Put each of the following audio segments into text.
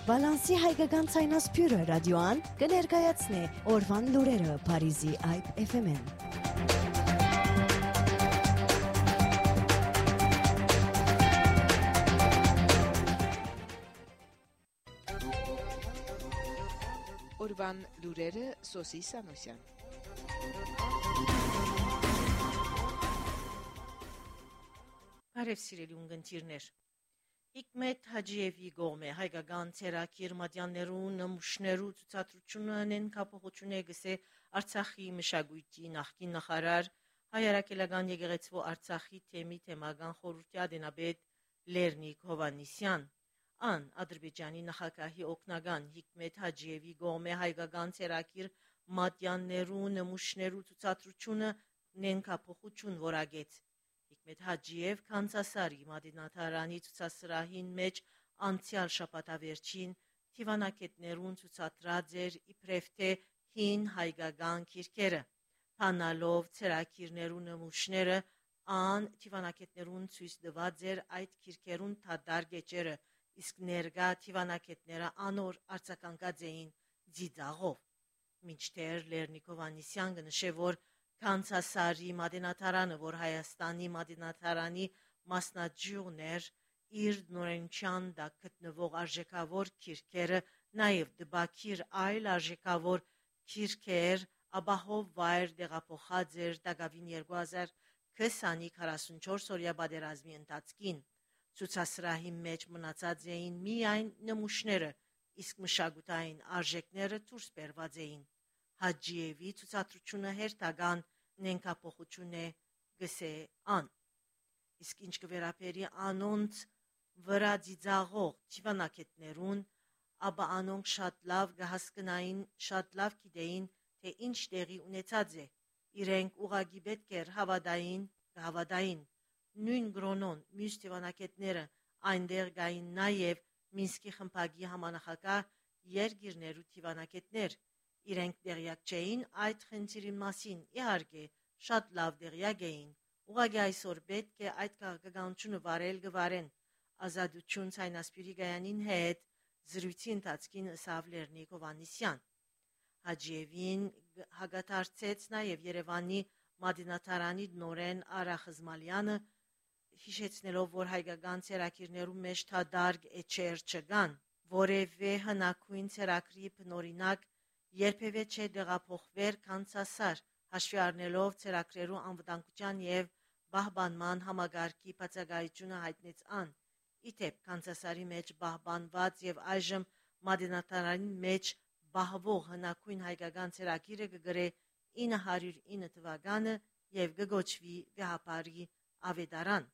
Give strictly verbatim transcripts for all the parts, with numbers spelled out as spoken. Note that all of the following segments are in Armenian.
Բալանսի հայկական ցայնասփյուրը ռադիոան կներկայացնի օրվան լուրերը Փարիզի Այբ էֆ էմ-ին։ Օրվան լուրերը Սոսի Սանոսյան։ Բարև սիրելի ունգընտիրներ։ Հիկմետ Հաջիևի գողմե հայկական ցերակիր մատյաններու նմուշներու ցուցադրությունը նենքապողություն է գսե Արցախի մշակույթի նախկին նախարար հայրաքելական եկեղեցու Արցախի թեմի թեմական խորհրդի ադենաբեդ Լեռնիկ Հովանիսյան ան Ադրբեջանի նախագահի օգնական Հիկմետ Հաջիևի գողմե հայկական ցերակիր մատյաններու նմուշներու ցուցադրությունը նենքապողություն որագեց Հիկմետ Հաջիև Կանցասարի Մադինաթարանի ցուցասրահին մեջ անցյալ շաբաթավերջին թիվանակետներուն ցուցադրած էր իբրև թե հին հայկական քիրքերը փանալով ցերակիրներու նմուշները ան թիվանակետներուն ցույց տված էր այդ քիրքերուն թադար գեճերը իսկ ներկա թիվանակետները անոր արձագանքած էին ձիծաղով մինչդեռ Լեռնիկ Հովանիսյան կնշե որ Կանցասարի Մադինաթարանը, որ Հայաստանի Մադինաթարանի մասնաճյուղն էր, իր նորենչյան դա գտնվող արժեքավոր քիրքերը, նաև դբակիր այլ արժեքավոր քիրքեր, ապահով վայր դեղափոխած էր դակավին երկու հազար քսանի քառասունչորս օրյա պատերազմի ընթացքին։ Ցուցասրահի մեջ մնացած էին միայն նմուշները, իսկ մշակութային արժեքները դուրս բերված էին։ Հաջիևի ցուցադրությունը հերթական նենքապողություն է գսե ան իսկ ինչ կվերապերի անոնց վրա ծիծաղող թիվանակետներուն ապա անոնք շատ լավ կհասկնային շատ լավ գիտեին թե ինչ տեղի ունեցած է իրենք ուղագի պետք էր հավատային հավատային նույն գրոնոն մյուս թիվանակետները այնտեղ գային նաև Մինսկի խմբակի համանախագահ երկիրներու թիվանակետներ իրենք տեղյակ չէին այդ խնդիրի մասին իհարկե շատ լավ տեղյակ էին ուղղակի այսօր պետք է այդ քաղաքականությունը վարել գվարեն ազատություն ցայնասպիրի գայանին հետ զրույցի ընթացքին ըսավ Լեռնիկ Հովանիսյան Հաջիևին հագաթարցեց նաև Երևանի Մադինաթարանի նորեն Արա Խզմալյանը հիշեցնելով որ հայկական ցերակիրներու մեջ թադարգ էջեր չկան որևէ հնակույն ցերակրի բնօրինակ երբևէ չէ դեղափոխվեր Կանցասար հաշվի առնելով ցերակրերու անվտանգության եւ պահպանման համագարկի բացակայությունը հայտնեց ան իթեպ Կանցասարի մեջ պահպանված եւ այժմ Մադինաթարանի մեջ բահվող հնակույն հայկական ցերակիրը կգրե ինը հարյուր ինը թվականը եւ կգոչվի վեհապարի ավետարան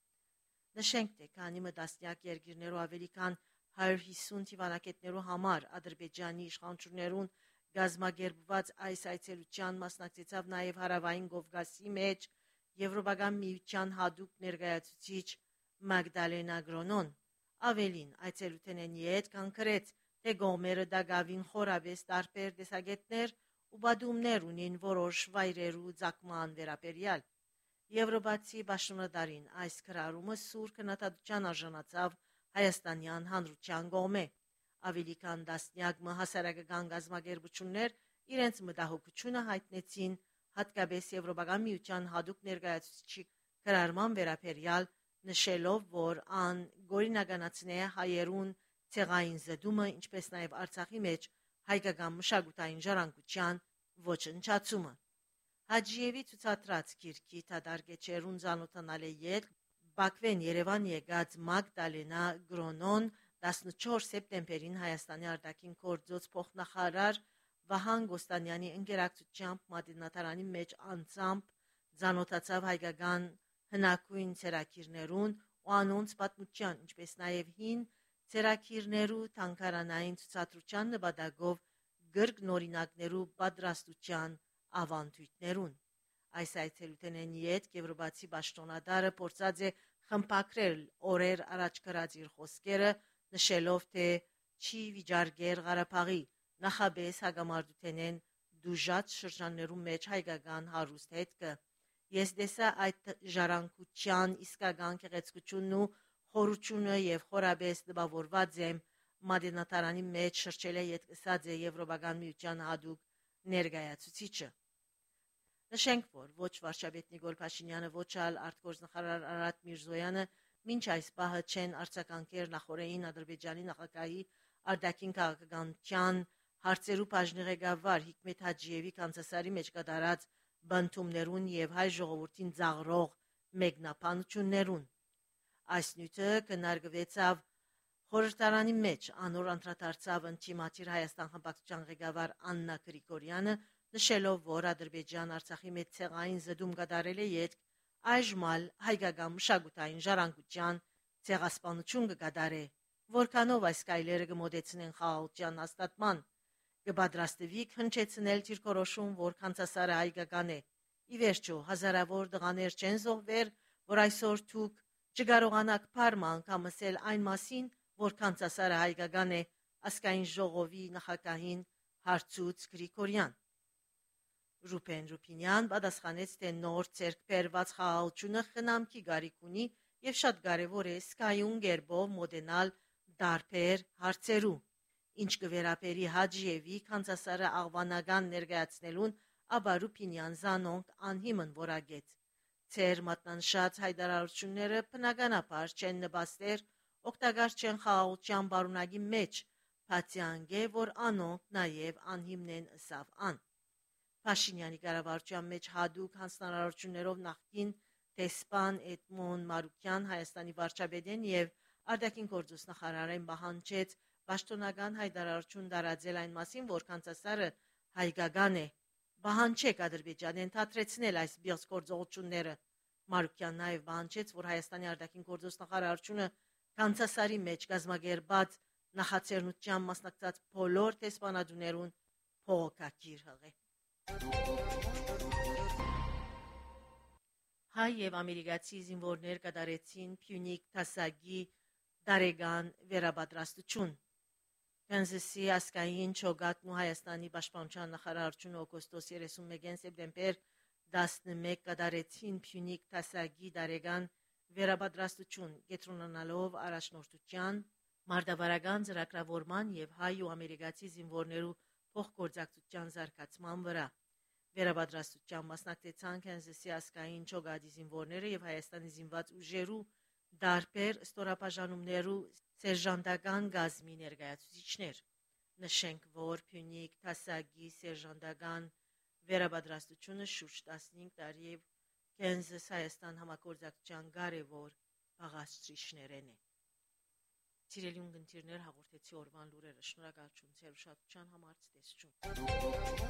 նշենք թե քանի մտածնյակ երկիրներու ավելի քան հարյուր հիսուն թիվանակետներու համար Ադրբեջանի իշխանություններուն գազագերբված այս այցելության մասնակցեցավ նաև հարավային Կովկասի մեջ Եվրոպական միության հատուկ ներկայացուցիչ Մագդալենա Գրոնոն ավելին այցելութենեն յետ կանգրեց թե գոմերը դակավին խորաբես տարբեր տեսակետներ ու բադումներ ունին որոշ վայրերու ցակման վերաբերյալ Եվրոպացի պաշտոնատարին այս քրարումը սուր քննադատության արժանացավ հայաստանյան հանրության կողմէ ավելի քան տասնյակ հասարակական գազագերբություններ իրենց մտահոգությունը հայտնեցին հատկապես Եվրոպական միության հատուկ ներկայացուցիչի քրարման վերաբերյալ նշելով որ ան գորինականացնե հայերուն ցեղային զդումը ինչպես նաև Արցախի մեջ հայկական մշակութային ժառանգության ոչնչացումը Հաջիևի ցուցադրած քիրքի թադարգեչերուն զանոթանալի յետ Բաքվեն Երևան եկած Մագդալենա Գրոնոն տասնչորս սեպտեմբերին Հայաստանի արտաքին գործոց փոխնախարար Վահան Գոստանյանի ընկերակցությամբ Մադինաթարանի մեջ անցամբ զանոթացավ հայկական հնակույն ցերակիրներուն ու անոնց պատմության ինչպես նաև հին ցերակիրներու թանգարանային ցուցադրության նպատակով գրգնօրինակներու պատրաստության ավանդույթներուն այս այցելութենեն յետ Եվրոպացի պաշտոնատարը փորձած է խմբակրել օրեր առաջ գրած իր խոսքերը նշելով թե չի վիճարկեր Ղարաբաղի նախաբես հագամարտութենեն դուժած շրջաններու մեջ հայկական հարուստ հետքը ես դեսա այդ ժառանգության իսկական գեղեցկությունն ու խորությունը եւ խորաբես տպավորված եմ մատենատարանի մեջ շրջել է ետկսած է Եվրոպական միության հատուկ ներկայացուցիչը։ Նշենք, որ ոչ վարչապետ Նիկոլ Փաշինյանը, ոչ ալ արտգործնախարար Արարատ Միրզոյանը մինչ այս պահը չեն արձագանքել նախորդին Ադրբեջանի նախագահի արտաքին քաղաքականության հարցերու բաժնի ղեկավար Հիկմեթ Հաջիևի կանցասարի մեջ կատարած բնդումներուն եւ հայ ժողովրդին ծաղրող մեկնաբանություններուն։ Այս նյութը կնարգվեցավ խորհրդարանի մեջ անոր անդրադարձավ ընտիմատիր Հայաստան խմբակցության ղեկավար Աննա Գրիգորյանը, նշելով, որ Ադրբեջան Արցախի մեջ ցեղային զդում կատարել է յետք այժմալ հայկական մշակութային ժառանգության ցեղասպանություն կկատարե, որքանով այս կայլերը կմոտեցնեն խաղաղության հաստատման, կպատրաստվի հնչեցնել դիրքորոշում, որ կանցասարը հայկական է։ Ի վերջո, հազարավոր տղաներ չեն զոհվել, որ այսօր դուք չկարողանաք փառման կամ ասել այն մասին, որ կանցասարը հայկական է, ասկային ժողովի նախագահին հարցուց Գրիգորյան։ Ռուբեն Ռուբինյան պատասխանեց, թե նոր ցերկ բերված խաղաղությունը խնամքի գարիք ունի եւ շատ կարեւոր է սկայուն գերբով մոդենալ դարբեր հարցերու, ինչ կվերապերի Հաջիևի կանցասարը աղվանական ներկայացնելուն, ապա Ռուբինյան զանոնք անհիմն որագեց։ Ցեր մատնանշած հայտարարությունները բնականաբար չեն նպաստեր, օգտակար չեն խաղաղության բարունակի մեջ, բացի անգե, որ անոնք նաեւ անհիմն են ըսավ ան։ Փաշինյանի կառավարության մեջ հատուկ հանձնարարություններով նախկին դեսպան Էդմոն Մարուկյան Հայաստանի վարչապետեն եւ արտաքին գործոս նախարարեն պահանջեց պաշտոնական հայտարարություն տարածել այն մասին, որ կանցասարը հայկական է։ Պահանջեք Ադրբեջանին թատրեցնել այս բիոսգործողությունները։ Մարուկյան նաեւ պահանջեց, որ Հայաստանի արտաքին գործոս նախարարությունը կանցասարի մեջ կազմակերպած նախաձեռնության մասնակցած բոլոր դեսպանատուներուն փողոքագիր հղե։ Հայ եւ ամերիկացի զինվորներ կատարեցին Փյունիկ տասագի դարեգան վերապատրաստություն։ Քանզասի ասկային չոգակն ու Հայաստանի պաշտպանության նախարարությունը օգոստոս երեսունմեկին սեպտեմբեր տասնմեկ կատարեցին Փյունիկ տասագի դարեգան վերապատրաստություն, կենտրոնանալով առաջնորդության, մարտավարական ծրագրավորման եւ հայ ու ամերիկացի զինվորներու փոխգործակցության զարգացման վրա։ Վերապատրաստության մասնակցեցան Քանզասի ասկային չոգադի զինվորները եւ Հայաստանի զինված ուժերու դարբեր ստորաբաժանումներու սերժանտական գազմի ներկայացուցիչներ։ Նշենք, որ Փյունիկ տասագի սերժանտական վերապատրաստությունը շուրջ տասնհինգ տարի եւ Քանզաս Հայաստան համագործակցության կարևոր բաղադրիչներն է։ Սիրելի ունգընտիրներ, հաղորդեցի օրվան լուրերը։ Շնորհակալություն ձեր ուշադրության համար, ցտեսություն։